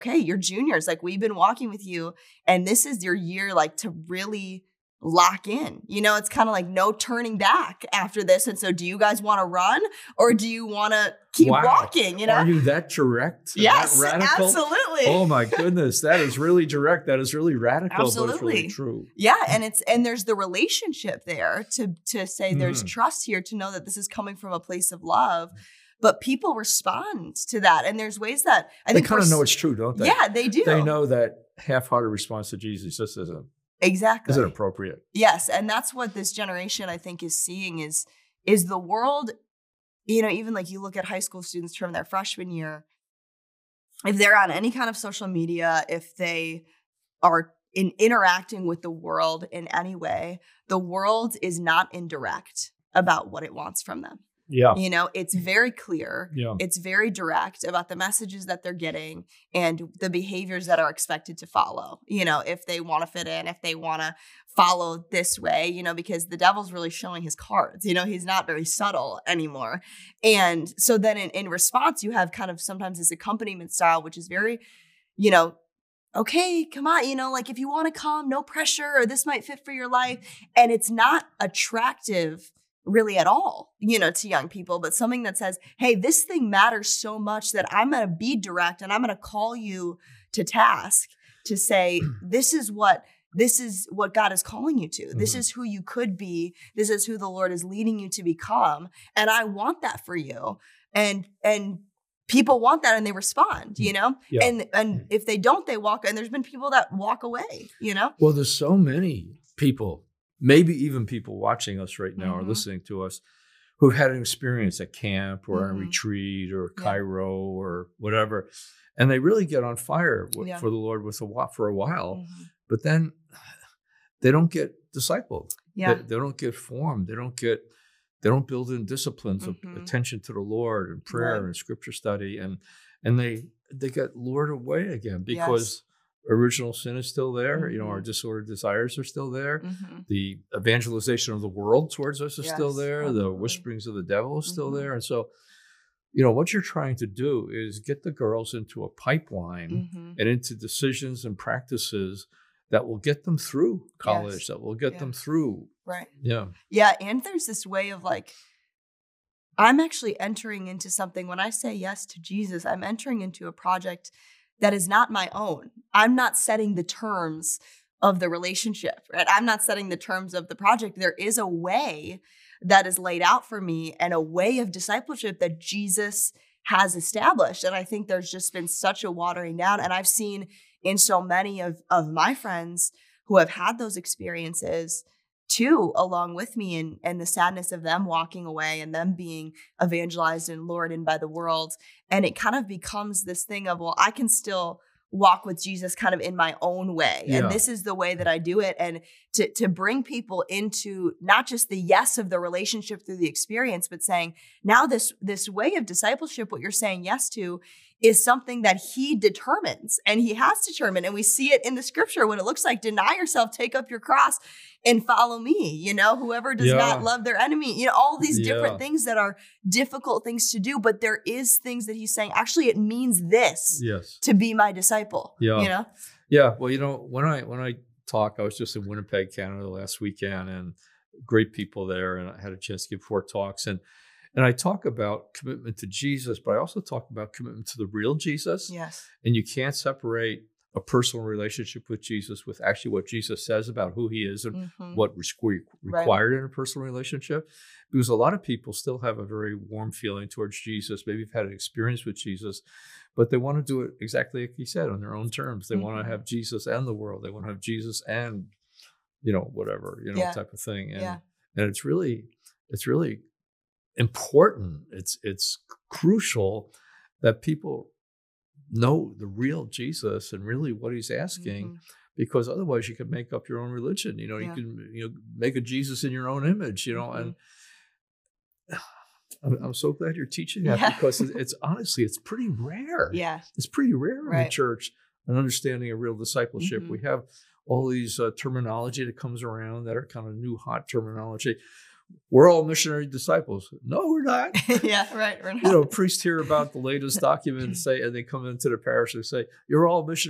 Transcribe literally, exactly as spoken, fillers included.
okay, you're juniors. Like, we've been walking with you, and this is your year, like, to really lock in. You know, it's kind of like no turning back after this. And so do you guys want to run, or do you want to keep wow. walking? You know, are you that direct? Yes, that radical? Absolutely. Oh my goodness. That is really direct. That is really radical. Absolutely. But it's really true. Yeah. And it's, and there's the relationship there to, to say there's Mm. trust here, to know that this is coming from a place of love. But people respond to that. And there's ways that I they think kind of we're- know it's true, don't they? Yeah, they do. They know that half-hearted response to Jesus just isn't, Exactly. isn't appropriate. Yes. And that's what this generation, I think, is seeing is, is the world, you know, even like you look at high school students from their freshman year, if they're on any kind of social media, if they are in interacting with the world in any way, the world is not indirect about what it wants from them. Yeah. You know, it's very clear. Yeah. It's very direct about the messages that they're getting and the behaviors that are expected to follow. You know, if they want to fit in, if they want to follow this way, you know, because the devil's really showing his cards. You know, he's not very subtle anymore. And so then in, in response, you have kind of sometimes this accompaniment style, which is very, you know, okay, come on, you know, like if you want to come, no pressure, or this might fit for your life. And it's not attractive really at all, you know, to young people, but something that says, hey, this thing matters so much that I'm going to be direct and I'm going to call you to task to say, this is what, this is what God is calling you to. Mm-hmm. This is who you could be. This is who the Lord is leading you to become. And I want that for you. And, and people want that and they respond, you know, yeah. and, and if they don't, they walk, and there's been people that walk away, you know? Well, there's so many people, maybe even people watching us right now Mm-hmm. or listening to us, who've had an experience at camp or Mm-hmm. on retreat or Yeah. Cairo or whatever, and they really get on fire w- Yeah. for the Lord with a while, for a while, Mm-hmm. but then they don't get discipled. Yeah. They, they don't get formed. They don't get. They don't build in disciplines Mm-hmm. of attention to the Lord and prayer Right. and scripture study, and and they they get lured away again because. Yes. Original sin is still there. You know, our Mhm. disordered desires are still there. Mm-hmm. The evangelization of the world towards us is still Yes, there. The absolutely. whisperings of the devil is still Mhm. there. And so, you know, what you're trying to do is get the girls into a pipeline Mm-hmm. and into decisions and practices that will get them through college, Yes. that will get Yeah. them through. Right. Yeah. Yeah. And there's this way of like, I'm actually entering into something. When I say yes to Jesus, I'm entering into a project that is not my own. I'm not setting the terms of the relationship, right? I'm not setting the terms of the project. There is a way that is laid out for me and a way of discipleship that Jesus has established. And I think there's just been such a watering down. And I've seen in so many of, of my friends who have had those experiences too, along with me, and, and the sadness of them walking away and them being evangelized and lured in by the world. And it kind of becomes this thing of, well, I can still walk with Jesus kind of in my own way. Yeah. And this is the way that I do it. And to, to bring people into not just the yes of the relationship through the experience, but saying, now this, this way of discipleship, what you're saying yes to, is something that he determines and he has determined. And we see it in the scripture when it looks like, deny yourself, take up your cross and follow me. You know, whoever does Yeah. not love their enemy, you know, all these different Yeah. things that are difficult things to do. But there is things that he's saying, actually, it means this Yes. to be my disciple. Yeah. You know? Yeah. Well, you know, when I when I talk, I was just in Winnipeg, Canada last weekend, and great people there, and I had a chance to give four talks, and and I talk about commitment to Jesus, but I also talk about commitment to the real Jesus. Yes. And you can't separate a personal relationship with Jesus with actually what Jesus says about who he is and Mhm. what is required in a personal relationship. Because a lot of people still have a very warm feeling towards Jesus. Maybe you've had an experience with Jesus, but they want to do it exactly like he said, on their own terms. They want Mhm. to have Jesus and the world. They want to have Jesus and, you know, whatever, you know, Yeah. type of thing. And, Yeah. and it's really, it's really important. It's, it's crucial that people know the real Jesus and really what he's asking, Mhm. because otherwise you can make up your own religion. You know, Yeah. you can, you know, make a Jesus in your own image, you know, Mhm. and I'm, I'm so glad you're teaching that Yeah. because it's, it's honestly, it's pretty rare. Yeah. It's pretty rare in the Right. church, an understanding of real discipleship. Mhm. We have all these uh, terminology that comes around that are kind of new hot terminology. we're all missionary disciples. No, we're not. Yeah, right. We're not. You know, priests hear about the latest document and say, and they come into the parish and say, you're all missionary